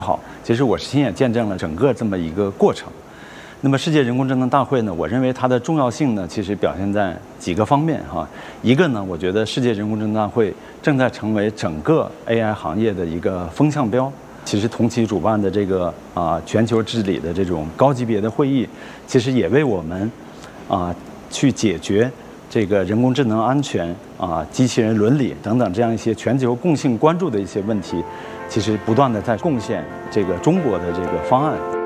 好，其实我亲眼见证了整个这么一个过程。那么世界人工智能大会呢，我认为它的重要性呢，其实表现在几个方面哈。一个呢，我觉得世界人工智能大会正在成为整个 AI 行业的一个风向标。其实同期主办的这个全球治理的这种高级别的会议，其实也为我们去解决这个人工智能安全机器人伦理等等这样一些全球共性关注的一些问题，其实不断的在贡献这个中国的这个方案。